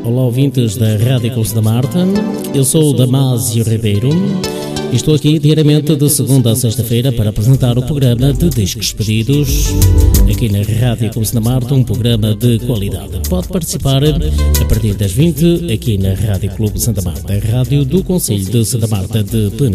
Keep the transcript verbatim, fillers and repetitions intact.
olá ouvintes da Rádio Clube Santa Marta. Eu sou o Damásio Ribeiro e estou aqui diariamente de segunda a sexta-feira para apresentar o programa de Discos Pedidos aqui na Rádio Clube Santa Marta, um programa de qualidade. Pode participar a partir das vinte aqui na Rádio Clube Santa Marta, a rádio do Concelho de Santa Marta de Penedo.